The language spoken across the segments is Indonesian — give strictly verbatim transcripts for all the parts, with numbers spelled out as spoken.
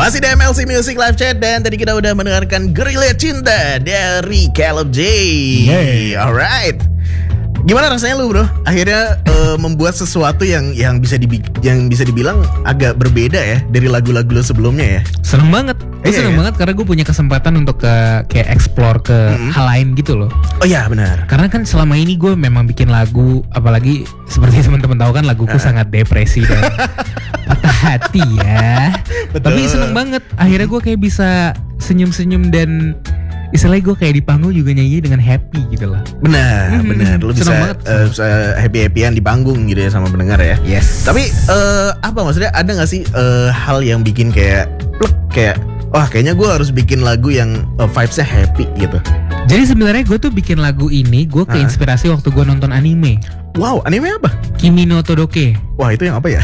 Masih di M L C Music Live Chat. Dan tadi kita udah mendengarkan Gerilya Cinta dari Caleb J. Yeah. Alright. Gimana rasanya lu bro? Akhirnya uh, membuat sesuatu yang yang bisa dibi- yang bisa dibilang agak berbeda ya dari lagu-lagu lu sebelumnya ya. Seneng banget. Gue Iya, seneng iya. banget karena gue punya kesempatan untuk ke kayak explore ke Mm-hmm. hal lain gitu loh. Oh iya benar. Karena kan selama ini gue memang bikin lagu, apalagi seperti teman-teman tahu kan laguku Uh. sangat depresi dan patah hati ya. Betul. Tapi seneng banget. Akhirnya gue kayak bisa senyum-senyum dan istilahnya gue kayak di panggung juga nyanyi dengan happy gitu loh. Benar, Hmm, benar. Lu bisa, seneng banget. uh, bisa happy-happyan di panggung gitu ya sama pendengar ya. Yes. Tapi uh, apa maksudnya ada gak sih uh, hal yang bikin kayak plek kayak wah kayaknya gue harus bikin lagu yang uh, vibes-nya happy gitu. Jadi sebenarnya gue tuh bikin lagu ini gue Hah? keinspirasi waktu gue nonton anime Wow, anime apa? Kimi no Todoke. Wah itu yang apa ya?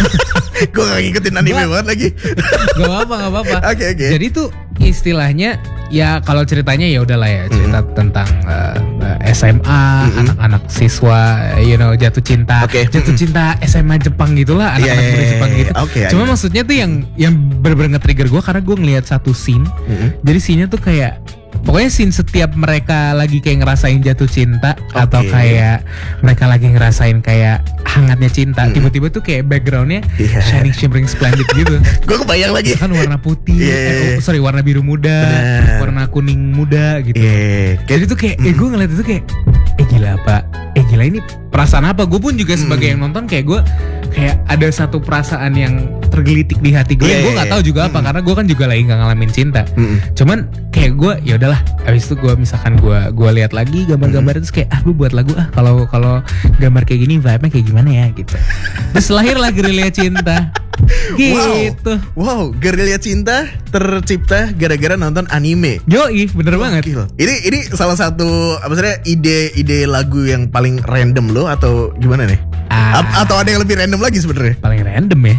Gue gak ngikutin anime Gua- banget lagi. Gak apa-apa, gak apa-apa. Oke oke. Jadi tuh istilahnya ya kalau ceritanya ya udahlah ya cerita Mm-hmm. tentang uh, uh, S M A, Mm-mm. anak-anak siswa, you know jatuh cinta, Oke. jatuh Mm-mm. cinta S M A Jepang gitulah, Iya, anak-anak iya, muda iya, Jepang iya. gitu. Oke, Cuma iya. maksudnya tuh yang yang bener-bener nge-trigger gue karena gue ngelihat satu scene. Mm-mm. Jadi scene-nya tuh kayak pokoknya scene setiap mereka lagi kayak ngerasain jatuh cinta atau Oke. kayak mereka lagi ngerasain kayak hangatnya cinta, Mm-mm. tiba-tiba tuh kayak backgroundnya Iya. shining shimmering splendid gitu. Gue kebayang lagi. Kan warna putih, Iya. eh, oh, sorry warna biru muda, Bener. warna kuning muda gitu. Iya. Jadi tuh kayak, eh gue ngeliat itu kayak, eh gila apa? Eh gila ini perasaan apa? Gue pun juga sebagai yang nonton kayak gue kayak ada satu perasaan yang tergelitik di hati gue. Iya, Gue iya, nggak iya. tahu juga apa Mm-mm. karena gue kan juga lagi nggak ngalamin cinta. Mm-mm. Cuman kayak gue ya udahlah. Habis itu gue misalkan gue gue lihat lagi gambar-gambar terus kayak ah gue buat lagu ah kalau kalau gambar kayak gini vibe-nya kayak gimana ya gitu. Terus lahirlah Gerilya Cinta. Gitu. Wow, wow, Gerilya Cinta tercipta gara-gara nonton anime. Yoi, bener banget. Gokil. Ini ini salah satu apa maksudnya ide-ide lagu yang paling random lo atau gimana nih? Ah. A- atau ada yang lebih random lagi sebenarnya? Paling random ya.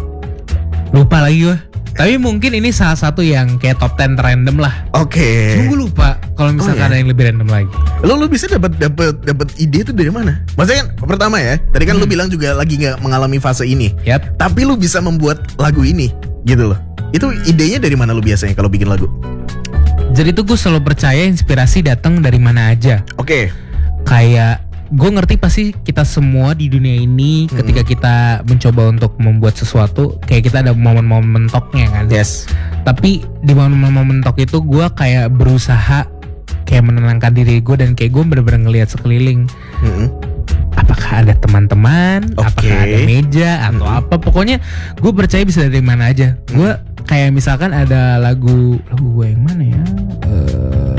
Lupa lagi gue. Tapi mungkin ini salah satu yang kayak top ten random lah. Oke. Cuma gue lupa kalau Oh, misalkan iya. ada yang lebih random lagi. Lo lo bisa dapat dapat dapat ide itu dari mana? Maksudnya kan pertama ya, tadi kan lo bilang juga lagi nggak mengalami fase ini. Yap. Tapi lo bisa membuat lagu ini, gitu loh. Itu idenya dari mana lo biasanya kalau bikin lagu? Jadi tuh gue selalu percaya inspirasi datang dari mana aja. Oke. Kayak gue ngerti pasti kita semua di dunia ini Hmm. ketika kita mencoba untuk membuat sesuatu kayak kita ada momen-momen mentoknya kan. Yes. Tapi di momen-momen mentok itu gue kayak berusaha kayak menenangkan diri gue dan kayak gue bener-bener ngelihat sekeliling. Mm-mm. Apakah ada teman-teman, Oke. apakah ada meja atau Mm-mm. apa. Pokoknya gue percaya bisa dari mana aja. Gue kayak misalkan ada lagu lagu gue yang mana ya? Eh,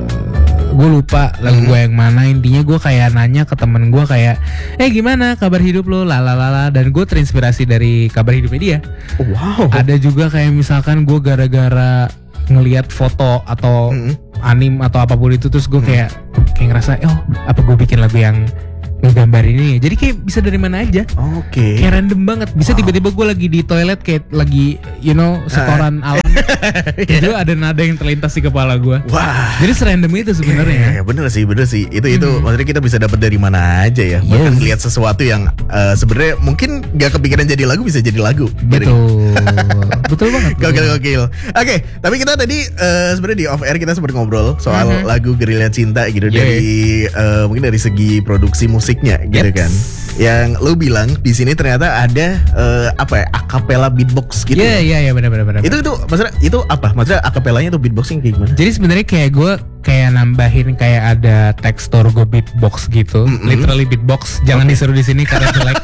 gue lupa lagu Mm-mm. gue yang mana. Intinya gue kayak nanya ke temen gue kayak, eh gimana kabar hidup lo, lalalala. Dan gue terinspirasi dari kabar hidupnya dia. Oh, wow. Ada juga kayak misalkan gue gara-gara ngelihat foto atau Mm-mm. anim atau apapun itu terus gue kayak kayak ngerasa oh apa gue bikin lagu yang ngegambar ini. Jadi kayak bisa dari mana aja. Oke. Kayak random banget. Bisa Wow. tiba-tiba gue lagi di toilet kayak lagi you know setoran alam. Jadi ada nada yang terlintas di kepala gue. Wah. Jadi serandom itu sebenarnya. Iya, bener sih, bener sih. Itu itu Hmm. maksudnya kita bisa dapat dari mana aja ya. Bahkan Yes. lihat sesuatu yang eh, sebenarnya mungkin gak kepikiran jadi lagu bisa jadi lagu. Betul. Betul banget. Gokil gokil. Oke, tapi kita tadi eh, sebenarnya di off air kita sempat ngobrol soal Mhm. lagu Gerilya Cinta gitu Yeah. dari eh, mungkin dari segi produksi musiknya gitu Yes. kan. Yang lu bilang di sini ternyata ada eh, apa ya? Acapella beatbox gitu. Iya iya iya benar benar benar. Itu itu maksudnya itu apa? Maksudnya acapellanya itu beatboxing kayak gimana? Jadi sebenarnya kayak gue kayak nambahin kayak ada tekstur gue beatbox gitu, Mm-mm. literally beatbox. Jangan Oke. disuruh di sini karena jelek.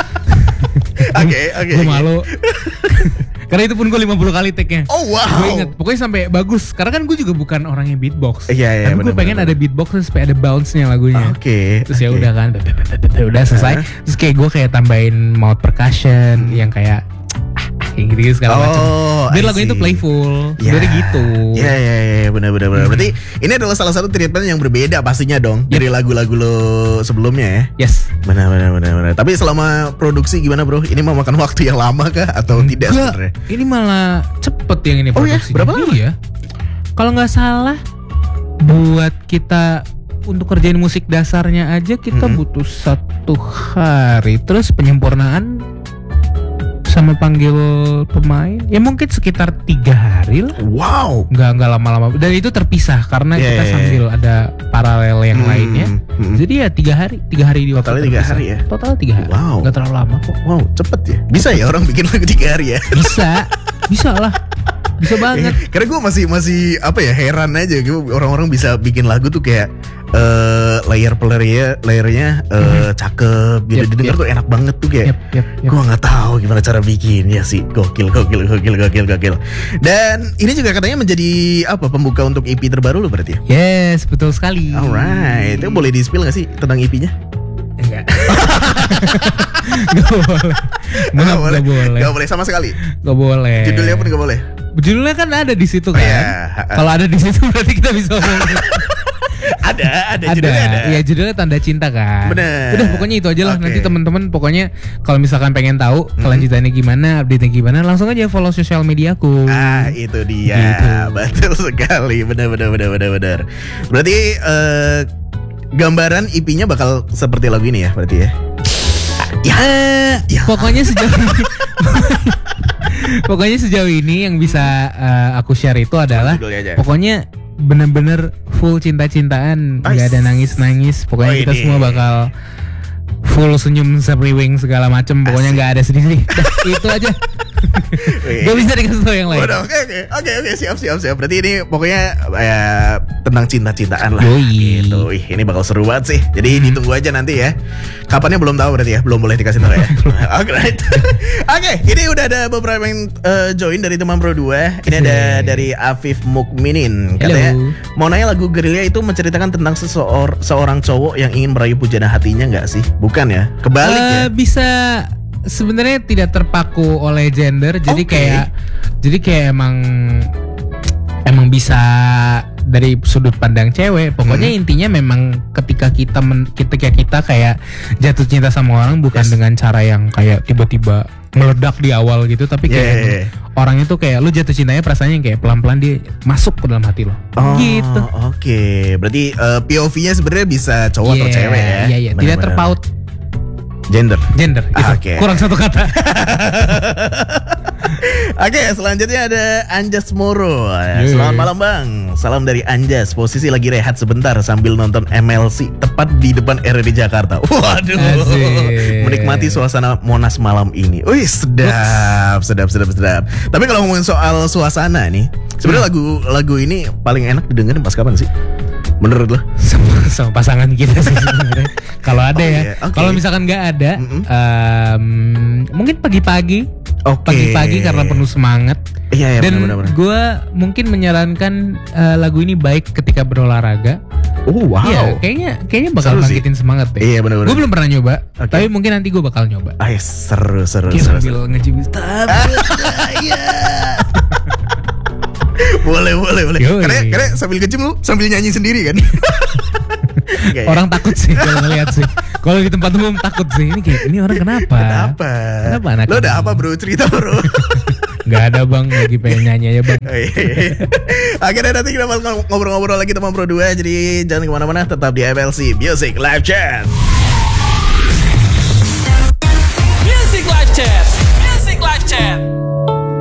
Oke, oke. Gue oke. malu. Karena itu pun gue lima puluh kali take-nya. Oh wow. Gue inget, pokoknya sampai bagus. Karena kan gue juga bukan orang yang beatbox. Iya, iya, Tapi gue benar, pengen benar, ada beatbox terus supaya ada bounce-nya lagunya. Oke. Terus ya oke. udah kan, udah selesai. Hah? Terus kayak gue kayak tambahin mouth percussion yang kayak ah, ah, yang gitu segala macam. Oh, Biar I lagunya itu see. playful. Ya. Dari gitu. Iya iya iya benar benar benar. Berarti ini adalah salah satu treatment yang berbeda pastinya dong Yep. dari lagu-lagu lo sebelumnya ya. Yes. Benar benar benar benar. Tapi selama produksi gimana bro? Ini mau makan waktu yang lama kah atau tidak Enggak, sebenarnya? ini malah cepet yang ini Oh ya? produksinya. Berapa lama? Iya. Kalau nggak salah, buat kita untuk kerjain musik dasarnya aja kita Mm-mm. butuh satu hari. Terus penyempurnaan sama panggil pemain ya mungkin sekitar tiga hari lah. Wow. Nggak nggak lama-lama. Dan itu terpisah karena Yeah, kita yeah, yeah. sambil ada paralel yang Hmm, lainnya. hmm. Jadi ya tiga hari, tiga hari di waktu Totalnya tiga terpisah. hari ya? Total tiga hari. Wow. Nggak terlalu lama kok. Wow, cepet ya. Bisa ya orang bikin lagu tiga hari ya? Bisa, bisa lah, bisa banget. Karena gue masih masih apa ya heran aja gitu orang-orang bisa bikin lagu tuh kayak eh layer playernya layernya eh, cakep gitu Yep, didengar yep. tuh enak banget tuh kayak Yap, yap, yap. gue nggak tahu gimana cara bikinnya sih gokil gokil gokil gokil gokil dan ini juga katanya menjadi apa pembuka untuk E P terbaru lo berarti ya? Yes, betul sekali. Alright, itu boleh di spill nggak sih tentang E P-nya? Enggak. Gak boleh. Maaf, Nggak boleh, gak boleh. nggak boleh sama sekali. Gak boleh. Judulnya pun nggak boleh. Judulnya kan ada di situ Oh, kan. iya. Kalau ada di situ berarti kita bisa ngomong. Ada, ada, ada. judulnya ada. Iya, judulnya Tanda Cinta kan. Bener. Udah pokoknya itu aja lah. Oke. Nanti teman-teman pokoknya kalau misalkan pengen tahu kelanjutannya gimana, update-nya gimana, langsung aja follow sosial mediaku. Ah itu dia, Gitu. betul sekali, benar benar benar benar benar. Berarti eh, gambaran E P-nya bakal seperti lagu ini ya, berarti ya? Ya, Eh, ya. pokoknya sejauh ini pokoknya sejauh ini yang bisa eh, aku share itu adalah Judulnya aja. pokoknya bener-bener full cinta-cintaan, nggak ada nangis-nangis. Pokoknya Oh, kita ini. semua bakal full senyum semriwing segala macem. Pokoknya Asik. nggak ada sedih-sedih. Dah, itu aja. Wih. Gak bisa dikasih tau yang lain. Waduh, oke oke oke oke siap siap siap. Berarti ini pokoknya ya, tentang cinta-cintaan lah. Yoi. Gitu. Ih, ini bakal seru banget sih. Jadi ditunggu aja nanti ya. Kapannya belum tahu berarti ya, belum boleh dikasih tahu ya. Oke, right. Oke, ini udah ada beberapa yang eh, join dari teman Pro dua. Ini ada Oke. dari Afif Mukminin. Katanya Hello. mau nanya lagu Gerilya itu menceritakan tentang seseor, seorang cowok yang ingin merayu pujana hatinya nggak sih? Bukan ya? Kebalik ya. Eh, bisa sebenarnya tidak terpaku oleh gender. Jadi Oke. kayak jadi kayak emang emang bisa dari sudut pandang cewek. Pokoknya Hmm. intinya memang ketika kita men, ketika kita kayak jatuh cinta sama orang bukan Yes. dengan cara yang kayak tiba-tiba meledak di awal gitu, tapi Yeah, kayak yeah, yeah. orang itu kayak lu jatuh cintanya perasaannya yang kayak pelan-pelan dia masuk ke dalam hati lo. Oh, Gitu. Oke, berarti eh, P O V-nya sebenarnya bisa cowok atau Iya, cewek ya? Iya, iya, tidak Benar-benar. terpaut Gender. gender. Gitu. Ah, oke. Kurang satu kata. Oke, selanjutnya ada Anjas Moro. Yeay. Selamat malam Bang. Salam dari Anjas. Posisi lagi rehat sebentar sambil nonton M L C tepat di depan R R D Jakarta. Waduh. Asik. Menikmati suasana Monas malam ini. Wih, sedap, sedap, sedap, sedap. Tapi kalau ngomongin soal suasana nih, sebenarnya lagu lagu ini paling enak didengerin pas kapan sih? Menurut lo? sama, sama pasangan kita sih sebenarnya. Kalau ada Oh, ya. iya, oke. Kalau misalkan nggak ada, Mm-mm. em, mungkin pagi-pagi, Oke. pagi-pagi karena penuh semangat. Iya, iya, Dan benar-benar. gue mungkin menyarankan eh, lagu ini baik ketika berolahraga. Oh, wow. Iya, kayaknya kayaknya bakal Seru sih. bangkitin semangat deh. Iya, benar-benar. Gue belum pernah nyoba, Oke. tapi mungkin nanti gue bakal nyoba. Ah, ya, seru, seru, Kayak seru, sambil seru. ngejibis tab. Iya. boleh, boleh, boleh. Yoi. Karena, karena sambil kecim lu sambil nyanyi sendiri kan. Kayak, Orang takut sih kalau ngeliat sih. Kalau di tempat umum takut sih. Ini kayak ini orang kenapa? Kenapa? Kenapa anak Lo udah ini? apa bro? Cerita bro. Gak ada bang, lagi pengen nyanyi aja bang. Oh, iya. Akhirnya nanti kita bakal ngobrol-ngobrol lagi teman Pro dua. Jadi jangan kemana-mana, tetap di M L C Music Live Chat.